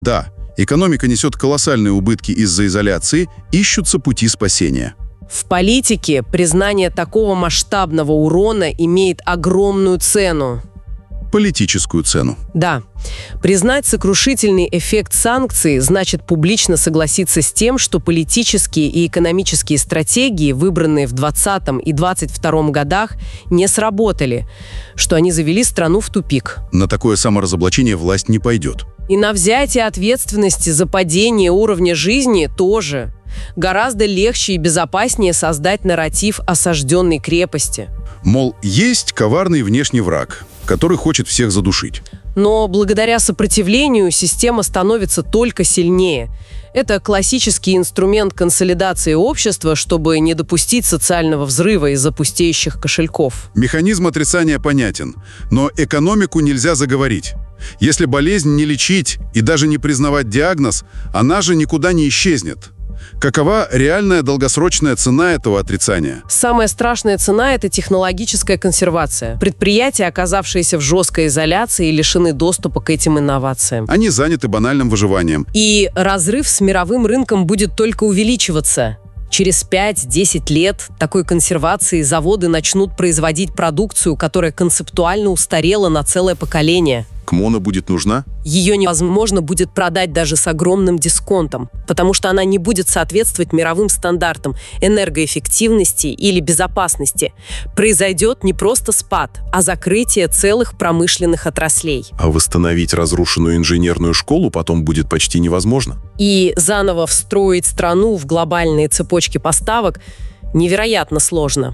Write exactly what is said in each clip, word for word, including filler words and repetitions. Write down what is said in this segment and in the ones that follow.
Да, экономика несет колоссальные убытки из-за изоляции, ищутся пути спасения. В политике признание такого масштабного урона имеет огромную цену. Политическую цену. Да. Признать сокрушительный эффект санкций значит публично согласиться с тем, что политические и экономические стратегии, выбранные в двадцатом и двадцать втором годах, не сработали, что они завели страну в тупик. На такое саморазоблачение власть не пойдет. И на взятие ответственности за падение уровня жизни тоже. Гораздо легче и безопаснее создать нарратив осажденной крепости. Мол, есть коварный внешний враг, который хочет всех задушить. Но благодаря сопротивлению система становится только сильнее. Это классический инструмент консолидации общества, чтобы не допустить социального взрыва из-за пустеющих кошельков. Механизм отрицания понятен, но экономику нельзя заговорить. Если болезнь не лечить и даже не признавать диагноз, она же никуда не исчезнет. Какова реальная долгосрочная цена этого отрицания? Самая страшная цена – это технологическая консервация. Предприятия, оказавшиеся в жесткой изоляции, лишены доступа к этим инновациям. Они заняты банальным выживанием. И разрыв с мировым рынком будет только увеличиваться. Через пять-десять лет такой консервации заводы начнут производить продукцию, которая концептуально устарела на целое поколение. КМОНа будет нужна? Ее невозможно будет продать даже с огромным дисконтом, потому что она не будет соответствовать мировым стандартам энергоэффективности или безопасности. Произойдет не просто спад, а закрытие целых промышленных отраслей. А восстановить разрушенную инженерную школу потом будет почти невозможно. И заново встроить страну в глобальные цепочки поставок невероятно сложно.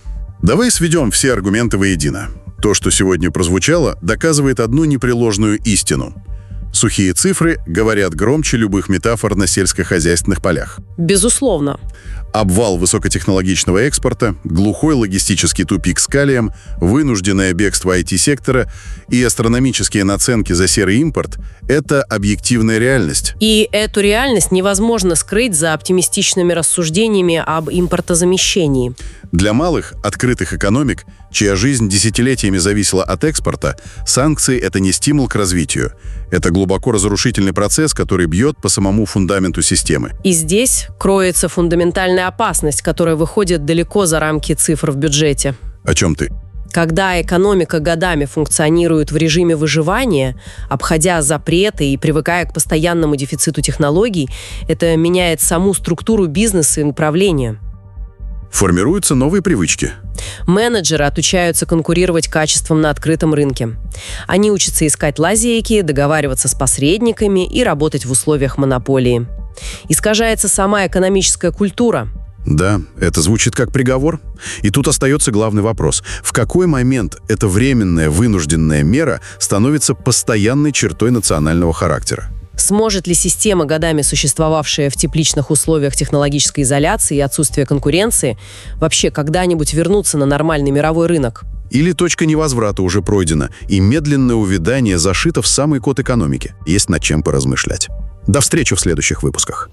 Давай сведем все аргументы воедино. То, что сегодня прозвучало, доказывает одну непреложную истину. Сухие цифры говорят громче любых метафор на сельскохозяйственных полях. Безусловно. Обвал высокотехнологичного экспорта, глухой логистический тупик с калием, вынужденное бегство ай ти-сектора и астрономические наценки за серый импорт – это объективная реальность. И эту реальность невозможно скрыть за оптимистичными рассуждениями об импортозамещении. Для малых, открытых экономик, чья жизнь десятилетиями зависела от экспорта, санкции – это не стимул к развитию. Это глубоко разрушительный процесс, который бьет по самому фундаменту системы. И здесь кроется фундаментальная опасность, которая выходит далеко за рамки цифр в бюджете. О чем ты? Когда экономика годами функционирует в режиме выживания, обходя запреты и привыкая к постоянному дефициту технологий, это меняет саму структуру бизнеса и управления. Формируются новые привычки. Менеджеры отучаются конкурировать качеством на открытом рынке. Они учатся искать лазейки, договариваться с посредниками и работать в условиях монополии. Искажается сама экономическая культура. Да, это звучит как приговор. И тут остается главный вопрос. В какой момент эта временная вынужденная мера становится постоянной чертой национального характера? Сможет ли система, годами существовавшая в тепличных условиях технологической изоляции и отсутствия конкуренции, вообще когда-нибудь вернуться на нормальный мировой рынок? Или точка невозврата уже пройдена, и медленное увядание зашито в самый код экономики? Есть над чем поразмышлять. До встречи в следующих выпусках.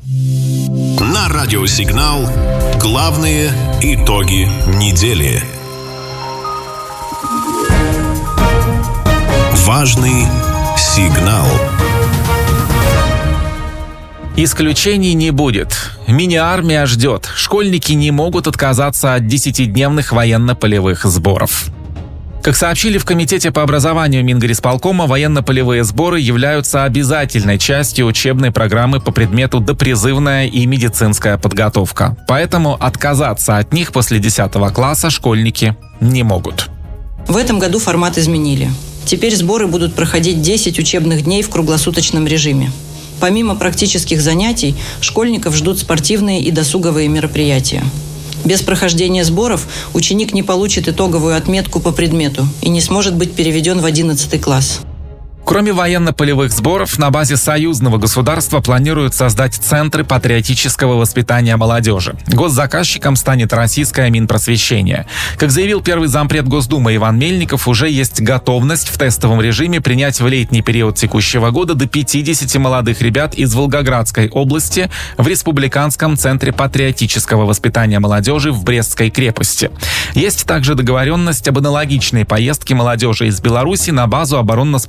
На радиосигнал главные итоги недели. Важный сигнал. Исключений не будет. Мини-армия ждет. Школьники не могут отказаться от десятидневных военно-полевых сборов. Как сообщили в Комитете по образованию Мингорисполкома, военно-полевые сборы являются обязательной частью учебной программы по предмету допризывная и медицинская подготовка. Поэтому отказаться от них после десятого класса школьники не могут. В этом году формат изменили. Теперь сборы будут проходить десять учебных дней в круглосуточном режиме. Помимо практических занятий, школьников ждут спортивные и досуговые мероприятия. Без прохождения сборов ученик не получит итоговую отметку по предмету и не сможет быть переведен в одиннадцатый класс. Кроме военно-полевых сборов, на базе союзного государства планируют создать центры патриотического воспитания молодежи. Госзаказчиком станет российское Минпросвещение. Как заявил первый зампред Госдумы Иван Мельников, уже есть готовность в тестовом режиме принять в летний период текущего года до пятидесяти молодых ребят из Волгоградской области в Республиканском центре патриотического воспитания молодежи в Брестской крепости. Есть также договоренность об аналогичной поездке молодежи из Беларуси на базу оборонно-спортивного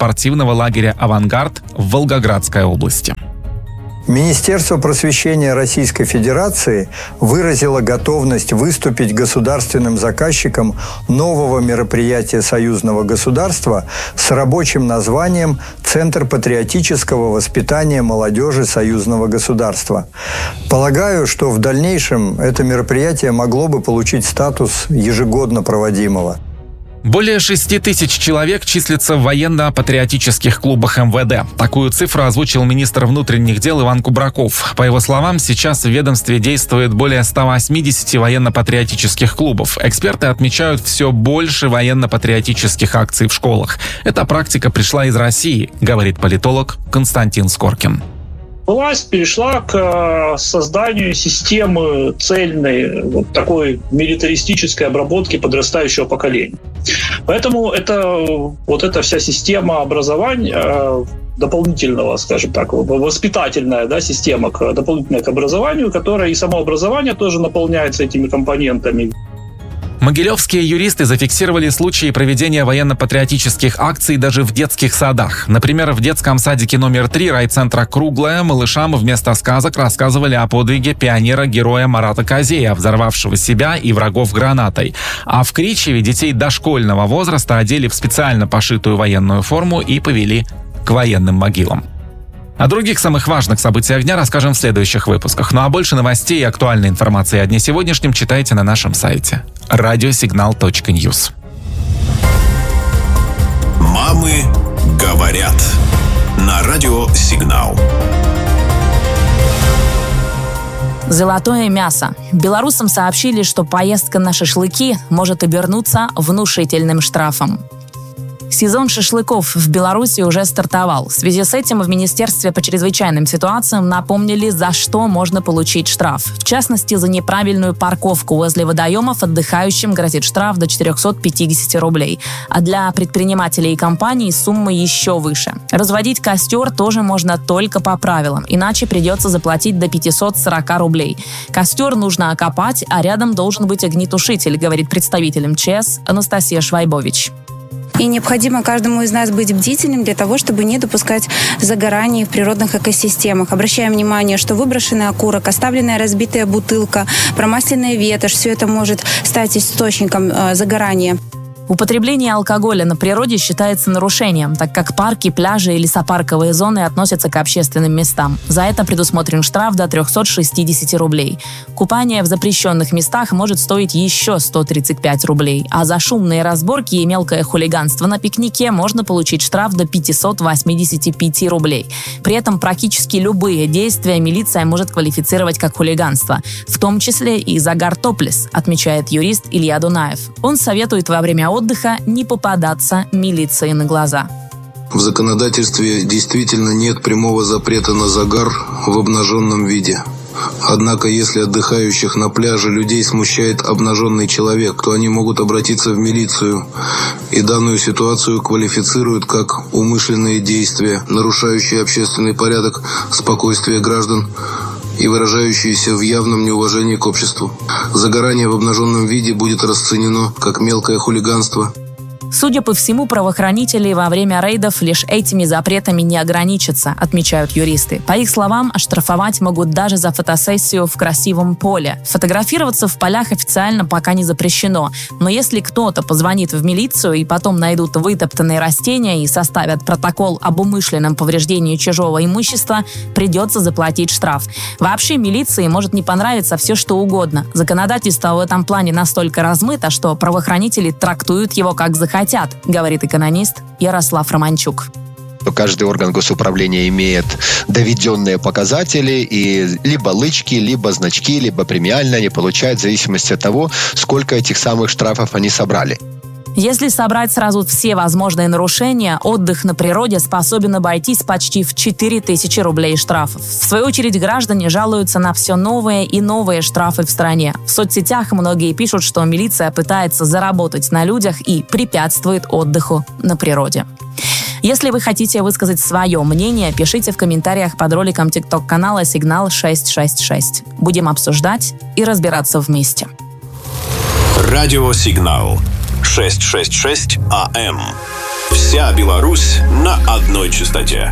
учебного лагеря «Авангард» в Волгоградской области. Министерство просвещения Российской Федерации выразило готовность выступить государственным заказчиком нового мероприятия союзного государства с рабочим названием «Центр патриотического воспитания молодежи союзного государства». Полагаю, что в дальнейшем это мероприятие могло бы получить статус ежегодно проводимого. Более шести тысяч человек числятся в военно-патриотических клубах эм вэ дэ. Такую цифру озвучил министр внутренних дел Иван Кубраков. По его словам, сейчас в ведомстве действует более ста восьмидесяти военно-патриотических клубов. Эксперты отмечают все больше военно-патриотических акций в школах. Эта практика пришла из России, говорит политолог Константин Скоркин. Власть перешла к созданию системы цельной, вот такой милитаристической обработки подрастающего поколения. Поэтому это, вот эта вся система образования, дополнительного, скажем так, воспитательная, да, система к, дополнительная к образованию, которая и само образование тоже наполняется этими компонентами. Могилевские юристы зафиксировали случаи проведения военно-патриотических акций даже в детских садах. Например, в детском садике номер три райцентра «Круглая» малышам вместо сказок рассказывали о подвиге пионера-героя Марата Козея, взорвавшего себя и врагов гранатой. А в Кричеве детей дошкольного возраста одели в специально пошитую военную форму и повели к военным могилам. О других самых важных событиях дня расскажем в следующих выпусках. Ну а больше новостей и актуальной информации о дне сегодняшнем читайте на нашем сайте радиосигнал точка ньюс. Мамы говорят на Радио Сигнал. Золотое мясо. Белорусам сообщили, что поездка на шашлыки может обернуться внушительным штрафом. Сезон шашлыков в Беларуси уже стартовал. В связи с этим в Министерстве по чрезвычайным ситуациям напомнили, за что можно получить штраф. В частности, за неправильную парковку возле водоемов отдыхающим грозит штраф до четырехсот пятидесяти рублей. А для предпринимателей и компаний сумма еще выше. Разводить костер тоже можно только по правилам, иначе придется заплатить до пятисот сорока рублей. Костер нужно окопать, а рядом должен быть огнетушитель, говорит представитель эм че эс Анастасия Швайбович. И необходимо каждому из нас быть бдительным для того, чтобы не допускать загораний в природных экосистемах. Обращаем внимание, что выброшенный окурок, оставленная разбитая бутылка, промасленная ветошь – все это может стать источником э, загорания. Употребление алкоголя на природе считается нарушением, так как парки, пляжи и лесопарковые зоны относятся к общественным местам. За это предусмотрен штраф до трехсот шестидесяти рублей. Купание в запрещенных местах может стоить еще сто тридцать пять рублей, а за шумные разборки и мелкое хулиганство на пикнике можно получить штраф до пятисот восьмидесяти пяти рублей. При этом практически любые действия милиция может квалифицировать как хулиганство, в том числе и загар топлес, отмечает юрист Илья Дунаев. Он советует во время отдыха не попадаться милиции на глаза. В законодательстве действительно нет прямого запрета на загар в обнаженном виде. Однако, если отдыхающих на пляже людей смущает обнаженный человек, то они могут обратиться в милицию, и данную ситуацию квалифицируют как умышленные действия, нарушающие общественный порядок, спокойствие граждан и выражающиеся в явном неуважении к обществу. Загорание в обнаженном виде будет расценено как мелкое хулиганство. Судя по всему, правоохранители во время рейдов лишь этими запретами не ограничатся, отмечают юристы. По их словам, оштрафовать могут даже за фотосессию в красивом поле. Фотографироваться в полях официально пока не запрещено, но если кто-то позвонит в милицию и потом найдут вытоптанные растения и составят протокол об умышленном повреждении чужого имущества, придется заплатить штраф. Вообще милиции может не понравиться все, что угодно. Законодательство в этом плане настолько размыто, что правоохранители трактуют его как захотят. Хотят, говорит экономист Ярослав Романчук. Каждый орган госуправления имеет доведенные показатели, и либо лычки, либо значки, либо премиальные они получают в зависимости от того, сколько этих самых штрафов они собрали. Если собрать сразу все возможные нарушения, отдых на природе способен обойтись почти в четыре тысячи рублей штрафов. В свою очередь, граждане жалуются на все новые и новые штрафы в стране. В соцсетях многие пишут, что милиция пытается заработать на людях и препятствует отдыху на природе. Если вы хотите высказать свое мнение, пишите в комментариях под роликом тикток-канала «Сигнал шестьсот шестьдесят шесть». Будем обсуждать и разбираться вместе. Радио Сигнал шестьсот шестьдесят шесть эй эм. Вся Беларусь на одной частоте.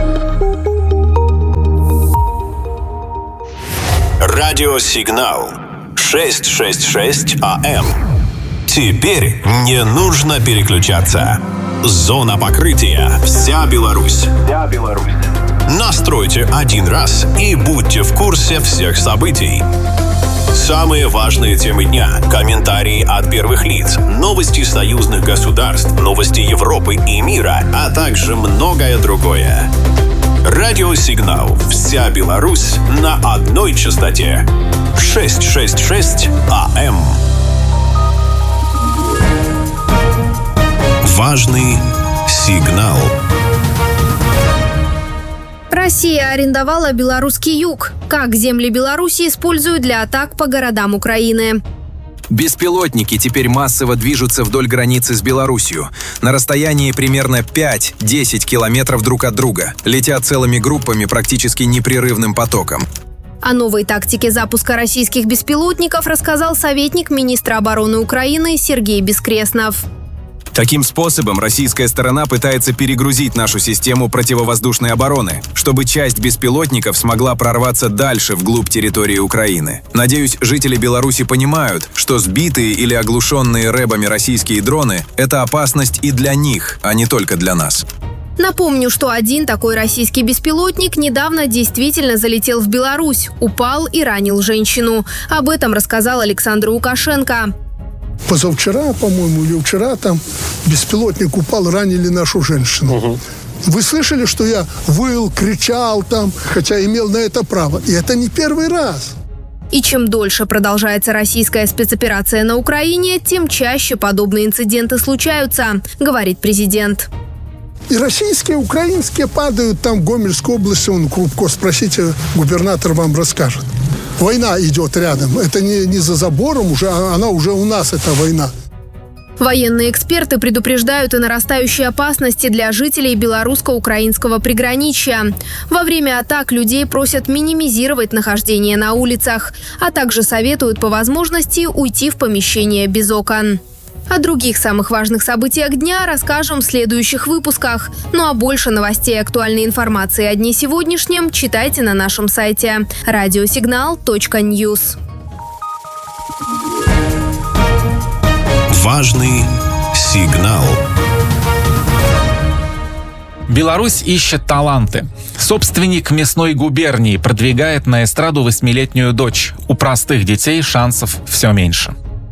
Радиосигнал шестьсот шестьдесят шесть АМ. Теперь не нужно переключаться. Зона покрытия. Вся Беларусь. Вся Беларусь. Настройте один раз и будьте в курсе всех событий. Самые важные темы дня, комментарии от первых лиц, новости союзных государств, новости Европы и мира, а также многое другое. Радиосигнал «Вся Беларусь» на одной частоте. шестьсот шестьдесят шесть АМ. Важный сигнал. Россия арендовала белорусский юг. Как земли Беларуси используют для атак по городам Украины. Беспилотники теперь массово движутся вдоль границы с Беларусью. На расстоянии примерно пять-десять километров друг от друга. Летят целыми группами практически непрерывным потоком. О новой тактике запуска российских беспилотников рассказал советник министра обороны Украины Сергей Бескреснов. Таким способом российская сторона пытается перегрузить нашу систему противовоздушной обороны, чтобы часть беспилотников смогла прорваться дальше вглубь территории Украины. Надеюсь, жители Беларуси понимают, что сбитые или оглушенные рэбами российские дроны – это опасность и для них, а не только для нас. Напомню, что один такой российский беспилотник недавно действительно залетел в Беларусь, упал и ранил женщину. Об этом рассказал Александр Лукашенко. Позавчера, по-моему, или вчера там беспилотник упал, ранили нашу женщину. Угу. Вы слышали, что я выл, кричал там, хотя имел на это право. И это не первый раз. И чем дольше продолжается российская спецоперация на Украине, тем чаще подобные инциденты случаются, говорит президент. И российские, и украинские падают там в Гомельской области, он Крупко, спросите, губернатор вам расскажет. Война идет рядом. Это не, не за забором, уже, она уже у нас, эта война. Военные эксперты предупреждают о нарастающей опасности для жителей белорусско-украинского приграничья. Во время атак людей просят минимизировать нахождение на улицах, а также советуют по возможности уйти в помещение без окон. О других самых важных событиях дня расскажем в следующих выпусках. Ну а больше новостей и актуальной информации о дне сегодняшнем читайте на нашем сайте радиосигнал точка ньюс. Важный сигнал. Беларусь ищет таланты. Собственник мясной губернии продвигает на эстраду восьмилетнюю дочь. У простых детей шансов все меньше.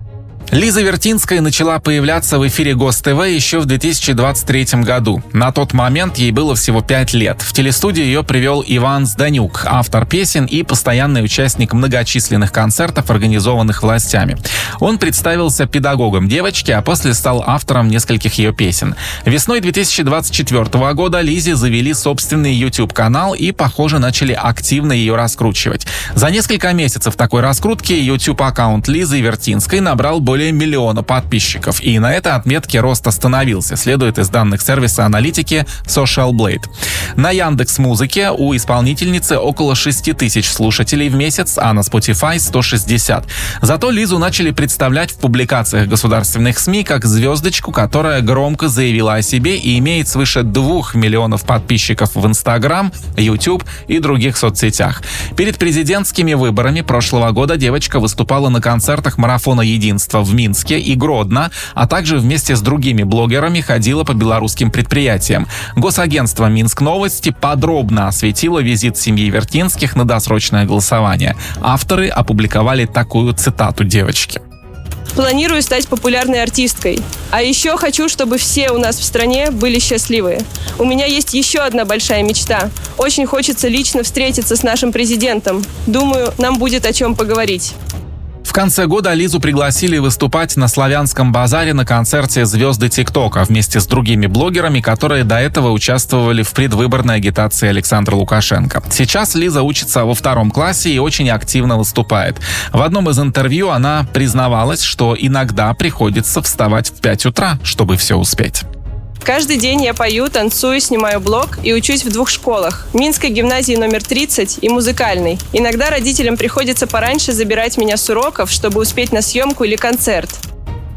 Лиза Вертинская начала появляться в эфире ГосТВ еще в две тысячи двадцать третьем году. На тот момент ей было всего пять лет. В телестудию ее привел Иван Зданюк, автор песен и постоянный участник многочисленных концертов, организованных властями. Он представился педагогом девочки, а после стал автором нескольких ее песен. Весной две тысячи двадцать четвертого года Лизе завели собственный YouTube-канал и, похоже, начали активно ее раскручивать. За несколько месяцев такой раскрутки YouTube-аккаунт Лизы Вертинской набрал более более миллиона подписчиков, и на этой отметке рост остановился, следует из данных сервиса аналитики Social Blade. На Яндекс.Музыке у исполнительницы около шесть тысяч слушателей в месяц, а на Spotify сто шестьдесят. Зато Лизу начали представлять в публикациях государственных СМИ как звездочку, которая громко заявила о себе и имеет свыше двух миллионов подписчиков в Instagram, YouTube и других соцсетях. Перед президентскими выборами прошлого года девочка выступала на концертах марафона единства в Минске и Гродно, а также вместе с другими блогерами ходила по белорусским предприятиям. Госагентство «Минск Новости» подробно осветило визит семьи Вертинских на досрочное голосование. Авторы опубликовали такую цитату девочки. Планирую стать популярной артисткой. А еще хочу, чтобы все у нас в стране были счастливые. У меня есть еще одна большая мечта. Очень хочется лично встретиться с нашим президентом. Думаю, нам будет о чем поговорить. В конце года Лизу пригласили выступать на Славянском базаре на концерте «Звезды ТикТока» вместе с другими блогерами, которые до этого участвовали в предвыборной агитации Александра Лукашенко. Сейчас Лиза учится во втором классе и очень активно выступает. В одном из интервью она признавалась, что иногда приходится вставать в пять утра, чтобы все успеть. Каждый день я пою, танцую, снимаю блог и учусь в двух школах – Минской гимназии номер тридцать и музыкальной. Иногда родителям приходится пораньше забирать меня с уроков, чтобы успеть на съемку или концерт.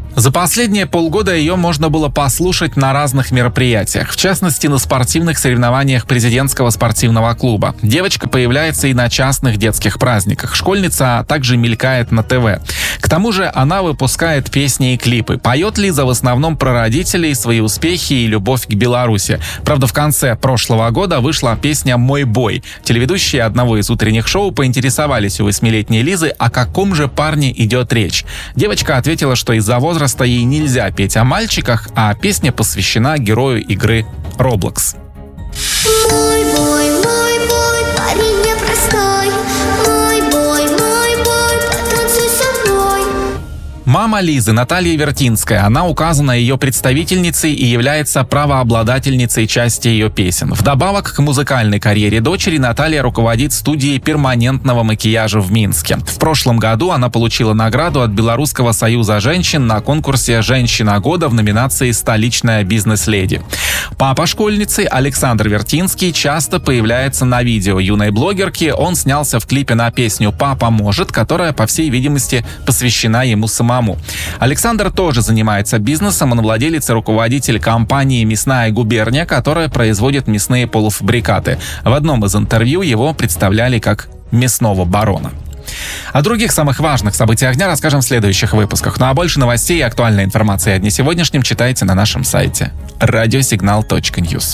За последние полгода ее можно было послушать на разных мероприятиях, в частности, на спортивных соревнованиях президентского спортивного клуба. Девочка появляется и на частных детских праздниках. Школьница также мелькает на ТВ. К тому же она выпускает песни и клипы. Поет Лиза в основном про родителей, свои успехи и любовь к Беларуси. Правда, в конце прошлого года вышла песня «Мой бой». Телеведущие одного из утренних шоу поинтересовались у восьмилетней Лизы, о каком же парне идет речь. Девочка ответила, что из-за возраста ей нельзя петь о мальчиках, а песня посвящена герою игры Roblox. Мой бой, мой бой, парень непростой. Мой бой, мой бой, потанцуй со мной. Мама Лизы, Наталья Вертинская, она указана ее представительницей и является правообладательницей части ее песен. Вдобавок к музыкальной карьере дочери, Наталья руководит студией перманентного макияжа в Минске. В прошлом году она получила награду от Белорусского союза женщин на конкурсе «Женщина года» в номинации «Столичная бизнес-леди». Папа школьницы, Александр Вертинский, часто появляется на видео юной блогерки. Он снялся в клипе на песню «Папа может», которая, по всей видимости, посвящена ему самому. Александр тоже занимается бизнесом. Он владелец и руководитель компании «Мясная губерния», которая производит мясные полуфабрикаты. В одном из интервью его представляли как мясного барона. О других самых важных событиях дня расскажем в следующих выпусках. Ну а больше новостей и актуальной информации о дне сегодняшнем читайте на нашем сайте радиосигнал точка ньюс.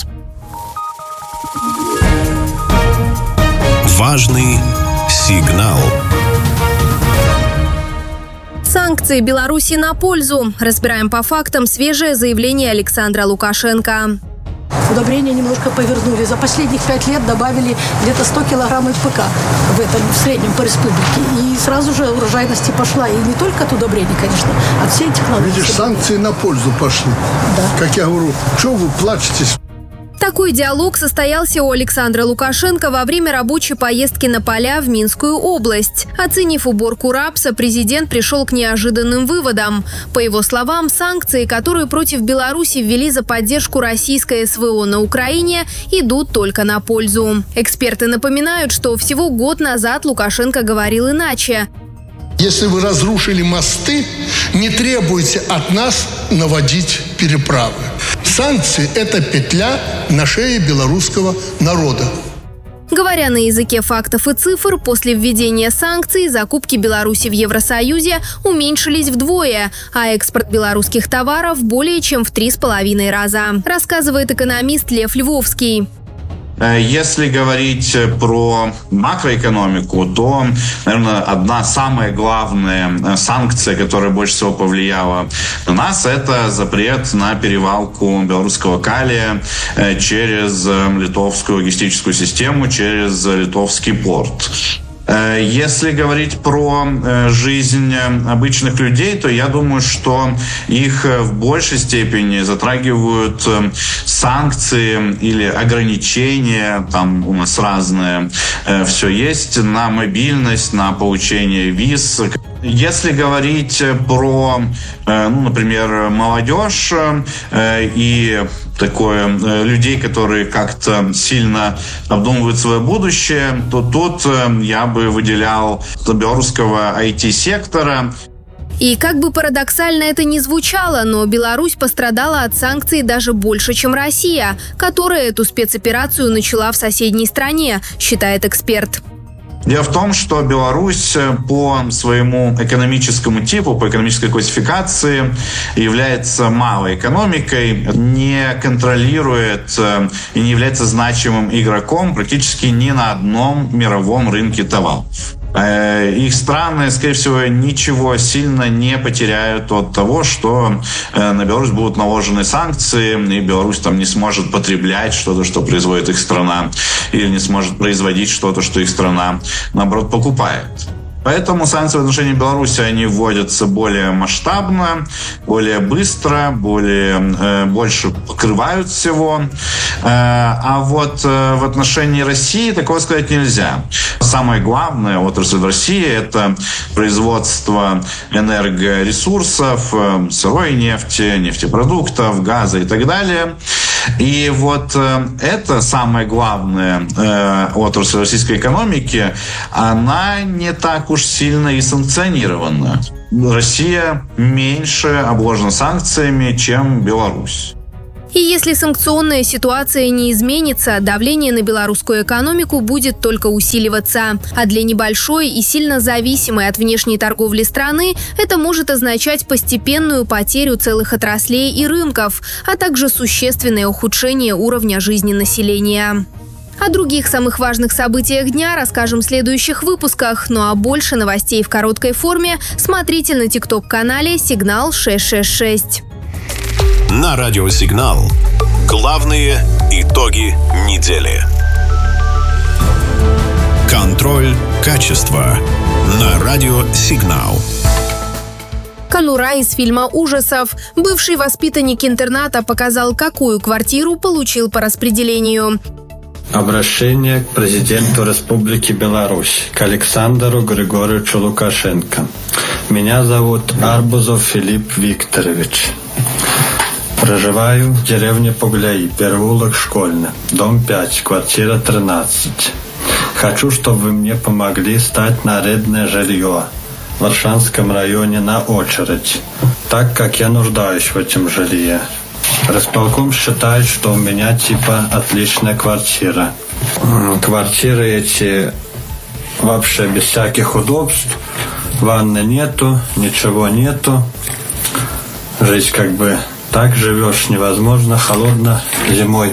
Важный сигнал. Санкции Беларуси на пользу. Разбираем по фактам свежее заявление Александра Лукашенко. Удобрения немножко повернули. За последних пять лет добавили где-то сто килограмм ПК в этом, в среднем по республике. И сразу же урожайности пошла. И не только от удобрений, конечно, а все технологии. Видишь, санкции на пользу пошли. Да. Как я говорю, что вы плачетесь? Такой диалог состоялся у Александра Лукашенко во время рабочей поездки на поля в Минскую область. Оценив уборку рапса, президент пришел к неожиданным выводам. По его словам, санкции, которые против Беларуси ввели за поддержку российской СВО на Украине, идут только на пользу. Эксперты напоминают, что всего год назад Лукашенко говорил иначе. Если вы разрушили мосты, не требуйте от нас наводить переправы. Санкции – это петля на шее белорусского народа. Говоря на языке фактов и цифр, после введения санкций закупки Беларуси в Евросоюзе уменьшились вдвое, а экспорт белорусских товаров более чем в три с половиной раза, рассказывает экономист Лев Львовский. Если говорить про макроэкономику, то, наверное, одна самая главная санкция, которая больше всего повлияла на нас, это запрет на перевалку белорусского калия через литовскую логистическую систему, через литовский порт. Если говорить про жизнь обычных людей, то я думаю, что их в большей степени затрагивают санкции или ограничения, там у нас разное все есть, на мобильность, на получение виз. Если говорить про, ну, например, молодежь и такое людей, которые как-то сильно обдумывают свое будущее, то тут я бы выделял белорусского ай ти-сектора. И как бы парадоксально это ни звучало, но Беларусь пострадала от санкций даже больше, чем Россия, которая эту спецоперацию начала в соседней стране, считает эксперт. Дело в том, что Беларусь по своему экономическому типу, по экономической классификации является малой экономикой, не контролирует и не является значимым игроком практически ни на одном мировом рынке товаров. Их страны, скорее всего, ничего сильно не потеряют от того, что на Беларусь будут наложены санкции, и Беларусь там не сможет потреблять что-то, что производит их страна, или не сможет производить что-то, что их страна, наоборот, покупает. Поэтому санкции в отношении Беларуси, они вводятся более масштабно, более быстро, более, э, больше покрывают всего. Э, а вот э, в отношении России такого сказать нельзя. Самое главное отрасль в России – это производство энергоресурсов, э, сырой нефти, нефтепродуктов, газа и так далее. И вот это самое главное отрасль российской экономики, она не так уж сильно и санкционирована. Россия меньше обложена санкциями, чем Беларусь. И если санкционная ситуация не изменится, давление на белорусскую экономику будет только усиливаться. А для небольшой и сильно зависимой от внешней торговли страны это может означать постепенную потерю целых отраслей и рынков, а также существенное ухудшение уровня жизни населения. О других самых важных событиях дня расскажем в следующих выпусках. Ну а больше новостей в короткой форме смотрите на тикток-канале «Сигнал шесть шесть шесть». На радио «Сигнал». Главные итоги недели. Контроль качества. На радио «Сигнал». Конура из фильма ужасов. Бывший воспитанник интерната показал, какую квартиру получил по распределению. Обращение к президенту Республики Беларусь, к Александру Григорьевичу Лукашенко. Меня зовут Арбузов Филипп Викторович. Проживаю в деревне Пугляи, переулок Школьный, дом пять, квартира тринадцать. Хочу, чтобы вы мне помогли стать на арендное жилье в Варшанском районе на очередь, так как я нуждаюсь в этом жилье. Располком считает, что у меня типа отличная квартира. Квартиры эти вообще без всяких удобств. Ванны нету, ничего нету. Жить как бы так живешь невозможно, холодно зимой.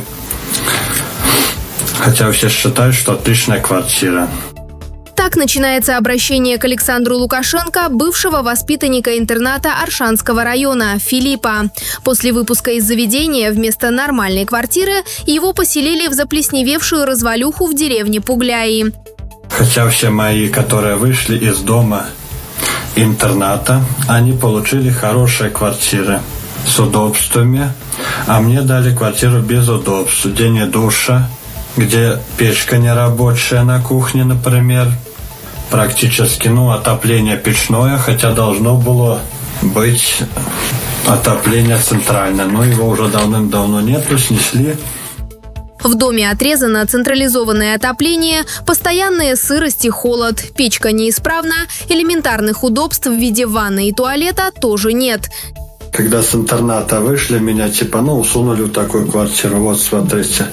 Хотя все считают, что отличная квартира. Так начинается обращение к Александру Лукашенко, бывшего воспитанника интерната Аршанского района Филиппа. После выпуска из заведения вместо нормальной квартиры его поселили в заплесневевшую развалюху в деревне Пугляи. Хотя все мои, которые вышли из дома интерната, они получили хорошие квартиры с удобствами, а мне дали квартиру без удобств, где нет душа, где печка нерабочая на кухне, например. Практически, ну, отопление печное, хотя должно было быть отопление центральное, но его уже давным-давно нету, снесли. В доме отрезано централизованное отопление, постоянная сырость и холод, печка неисправна, элементарных удобств в виде ванны и туалета тоже нет. Когда с интерната вышли, меня типа, ну, усунули в такую квартиру. Вот, смотрите.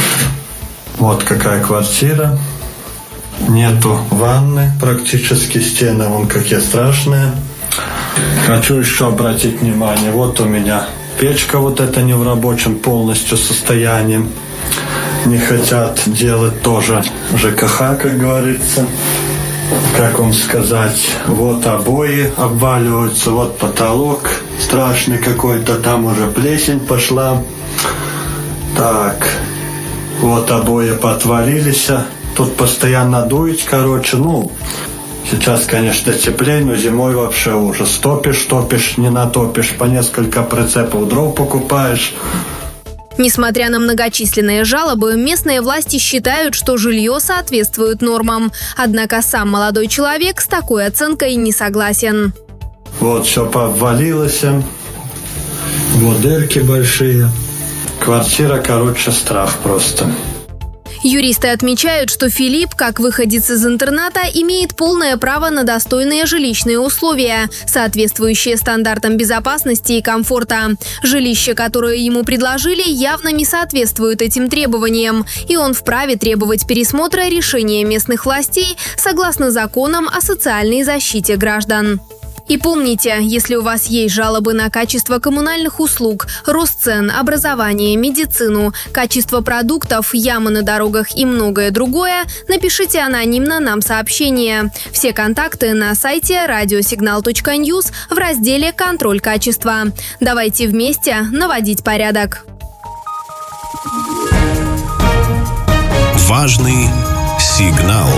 Вот какая квартира. Нету ванны, практически стены вон какие страшные. Хочу еще обратить внимание, вот у меня печка вот эта не в рабочем полностью состоянии. Не хотят делать тоже ЖКХ, как говорится. Как вам сказать, вот обои обваливаются, вот потолок страшный какой-то, там уже плесень пошла. Так, вот обои поотвалились. Тут постоянно дует, короче, ну, сейчас, конечно, теплее, но зимой вообще ужас. Топишь, топишь, не натопишь, по несколько прицепов дров покупаешь. Несмотря на многочисленные жалобы, местные власти считают, что жилье соответствует нормам. Однако сам молодой человек с такой оценкой не согласен. Вот все пообвалилось, вот дырки большие. Квартира, короче, страх просто. Юристы отмечают, что Филипп, как выходец из интерната, имеет полное право на достойные жилищные условия, соответствующие стандартам безопасности и комфорта. Жилище, которое ему предложили, явно не соответствует этим требованиям, и он вправе требовать пересмотра решения местных властей согласно законам о социальной защите граждан. И помните, если у вас есть жалобы на качество коммунальных услуг, рост цен, образование, медицину, качество продуктов, ямы на дорогах и многое другое, напишите анонимно нам сообщение. Все контакты на сайте радиосигнал точка ньюс в разделе «Контроль качества». Давайте вместе наводить порядок. Важный сигнал.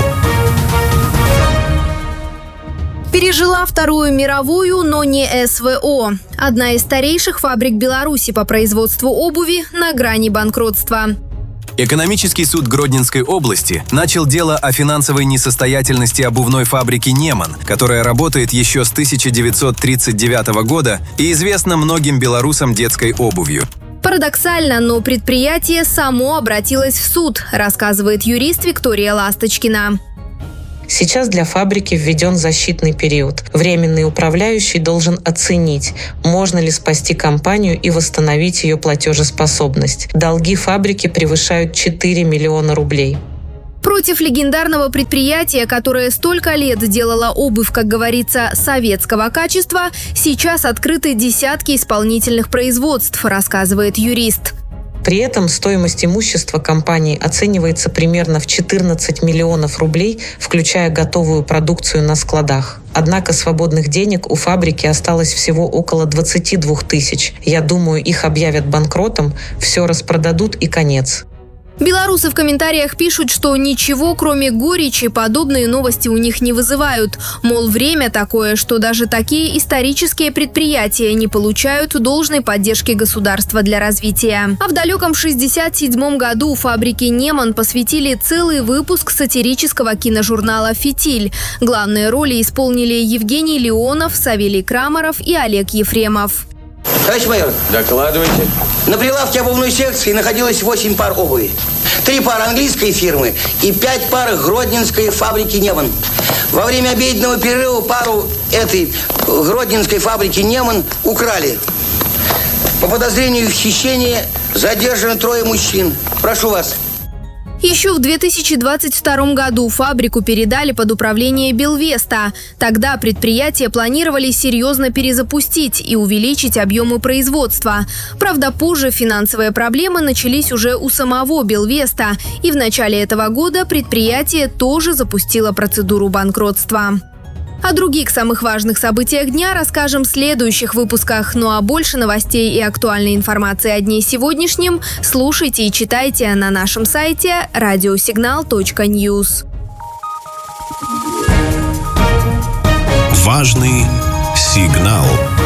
Пережила Вторую мировую, но не СВО. Одна из старейших фабрик Беларуси по производству обуви на грани банкротства. Экономический суд Гродненской области начал дело о финансовой несостоятельности обувной фабрики «Неман», которая работает еще с тысяча девятьсот тридцать девятого года и известна многим белорусам детской обувью. Парадоксально, но предприятие само обратилось в суд, рассказывает юрист Виктория Ласточкина. Сейчас для фабрики введен защитный период. Временный управляющий должен оценить, можно ли спасти компанию и восстановить ее платежеспособность. Долги фабрики превышают четыре миллиона рублей. Против легендарного предприятия, которое столько лет делало обувь, как говорится, советского качества, сейчас открыты десятки исполнительных производств, рассказывает юрист. При этом стоимость имущества компании оценивается примерно в четырнадцать миллионов рублей, включая готовую продукцию на складах. Однако свободных денег у фабрики осталось всего около двадцати двух тысяч. Я думаю, их объявят банкротом, все распродадут и конец. Белорусы в комментариях пишут, что ничего, кроме горечи, подобные новости у них не вызывают. Мол, время такое, что даже такие исторические предприятия не получают должной поддержки государства для развития. А в далеком шестьдесят седьмом году фабрике «Неман» посвятили целый выпуск сатирического киножурнала «Фитиль». Главные роли исполнили Евгений Леонов, Савелий Крамаров и Олег Ефремов. Товарищ майор. Докладывайте. На прилавке обувной секции находилось восемь пар обуви. Три пары английской фирмы и пять пар гродненской фабрики «Неман». Во время обеденного перерыва пару этой гродненской фабрики «Неман» украли. По подозрению в хищении задержаны трое мужчин. Прошу вас. Еще в две тысячи двадцать втором году фабрику передали под управление Белвеста. Тогда предприятие планировали серьезно перезапустить и увеличить объемы производства. Правда, позже финансовые проблемы начались уже у самого Белвеста, и в начале этого года предприятие тоже запустило процедуру банкротства. О других самых важных событиях дня расскажем в следующих выпусках. Ну а больше новостей и актуальной информации о дне сегодняшнем слушайте и читайте на нашем сайте радиосигнал точка ньюс. Важный сигнал.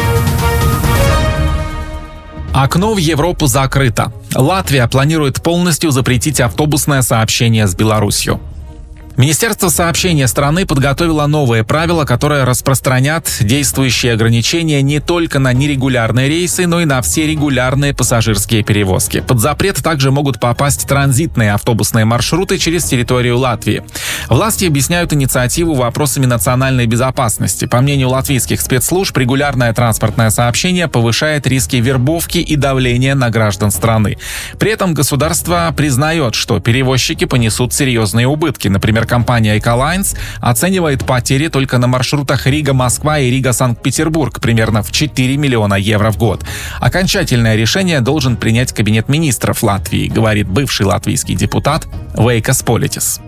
Окно в Европу закрыто. Латвия планирует полностью запретить автобусное сообщение с Беларусью. Министерство сообщения страны подготовило новые правила, которые распространят действующие ограничения не только на нерегулярные рейсы, но и на все регулярные пассажирские перевозки. Под запрет также могут попасть транзитные автобусные маршруты через территорию Латвии. Власти объясняют инициативу вопросами национальной безопасности. По мнению латвийских спецслужб, регулярное транспортное сообщение повышает риски вербовки и давления на граждан страны. При этом государство признает, что перевозчики понесут серьезные убытки. Например, компания Эколайнс оценивает потери только на маршрутах Рига-Москва и Рига-Санкт-Петербург примерно в четыре миллиона евро в год. Окончательное решение должен принять Кабинет министров Латвии, говорит бывший латвийский депутат Вейкас Политис.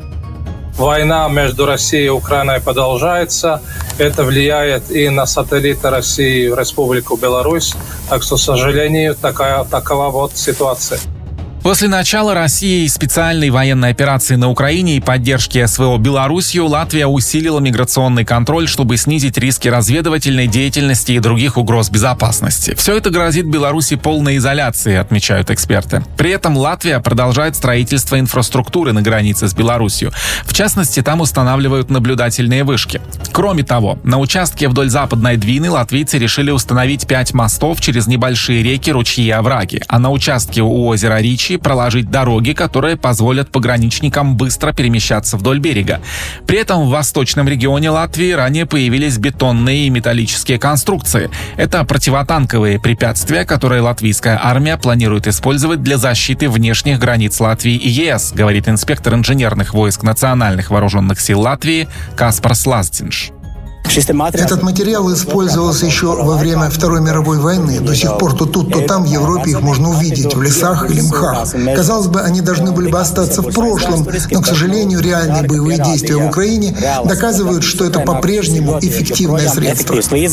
Война между Россией и Украиной продолжается. Это влияет и на сателлиты России в Республику Беларусь. Так что, к сожалению, такая, такова вот ситуация. После начала России специальной военной операции на Украине и поддержки СВО Белоруссию Латвия усилила миграционный контроль, чтобы снизить риски разведывательной деятельности и других угроз безопасности. Все это грозит Беларуси полной изоляцией, отмечают эксперты. При этом Латвия продолжает строительство инфраструктуры на границе с Беларусью. В частности, там устанавливают наблюдательные вышки. Кроме того, на участке вдоль Западной Двины латвийцы решили установить пять мостов через небольшие реки, ручьи и овраги, а на участке у озера Ричи проложить дороги, которые позволят пограничникам быстро перемещаться вдоль берега. При этом в восточном регионе Латвии ранее появились бетонные и металлические конструкции. Это противотанковые препятствия, которые латвийская армия планирует использовать для защиты внешних границ Латвии и ЕС, говорит инспектор инженерных войск национальных вооруженных сил Латвии Каспар Слаздинш. Этот материал использовался еще во время Второй мировой войны. До сих пор то тут, то там в Европе их можно увидеть, в лесах или мхах. Казалось бы, они должны были бы остаться в прошлом, но, к сожалению, реальные боевые действия в Украине доказывают, что это по-прежнему эффективное средство.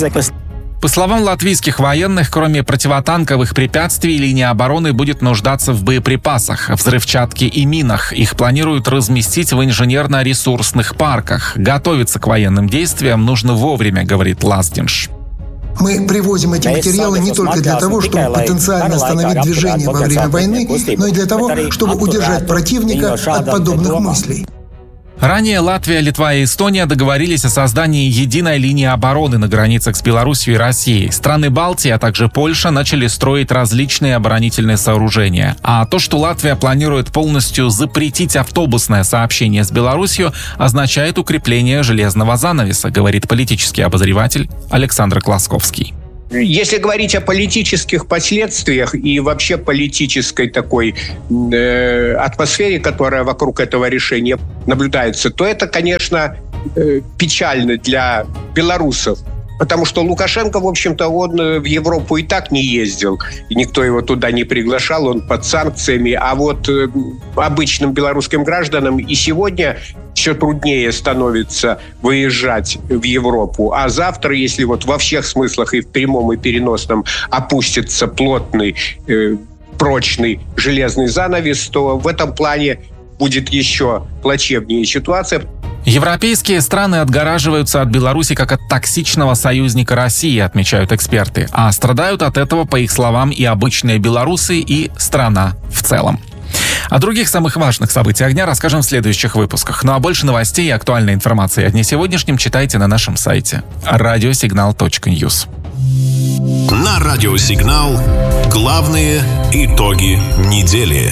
По словам латвийских военных, кроме противотанковых препятствий, линия обороны будет нуждаться в боеприпасах, взрывчатке и минах. Их планируют разместить в инженерно-ресурсных парках. Готовиться к военным действиям нужно вовремя, говорит Лаздинш. Мы привозим эти материалы не только для того, чтобы потенциально остановить движение во время войны, но и для того, чтобы удержать противника от подобных мыслей. Ранее Латвия, Литва и Эстония договорились о создании единой линии обороны на границах с Беларусью и Россией. Страны Балтии, а также Польша начали строить различные оборонительные сооружения. А то, что Латвия планирует полностью запретить автобусное сообщение с Беларусью, означает укрепление железного занавеса, говорит политический обозреватель Александр Класковский. Если говорить о политических последствиях и вообще политической такой э, атмосфере, которая вокруг этого решения наблюдается, то это, конечно, э, печально для белорусов. Потому что Лукашенко, в общем-то, он в Европу и так не ездил. И никто его туда не приглашал, он под санкциями. А вот э, обычным белорусским гражданам и сегодня все труднее становится выезжать в Европу. А завтра, если вот во всех смыслах, и в прямом, и переносном, опустится плотный, э, прочный железный занавес, то в этом плане будет еще плачевнее ситуация. Европейские страны отгораживаются от Беларуси как от токсичного союзника России, отмечают эксперты. А страдают от этого, по их словам, и обычные белорусы, и страна в целом. О других самых важных событиях дня расскажем в следующих выпусках. Ну а больше новостей и актуальной информации о дне сегодняшнем читайте на нашем сайте радиосигнал точка ньюс. На Радиосигнал главные итоги недели.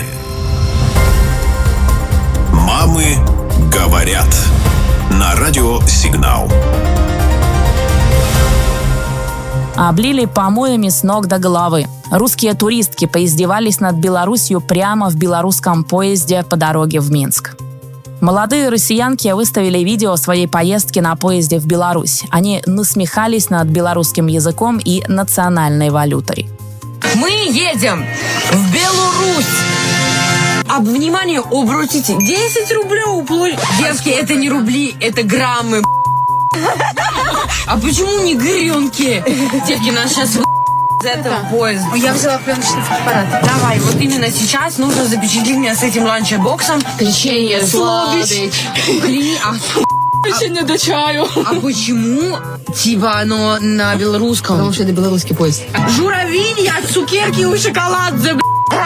Мамы говорят. На Радиосигнал. Облили помоями с ног до головы. Русские туристки поиздевались над Беларусью прямо в белорусском поезде по дороге в Минск. Молодые россиянки выставили видео своей поездки на поезде в Беларусь. Они насмехались над белорусским языком и национальной валютой. Мы едем в Беларусь. А, внимание, обратите, десять рублей площадь. Девки, это не рубли, это граммы. А почему не гренки? Девки, нас сейчас из этого поезда. Я взяла пленочный аппарат. Давай, вот именно сейчас нужно запечатлеть меня с этим ланчбоксом. Печенье, сладость. Блин, а печенье до чаю. А почему, типа, оно на белорусском? Потому что это белорусский поезд. Журавинья, цукерки и шоколад, блин.